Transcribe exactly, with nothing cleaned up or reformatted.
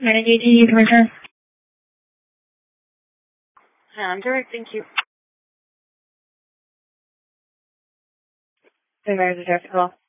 Manage A T, you can return. Sound direct, thank you. There's a direct call.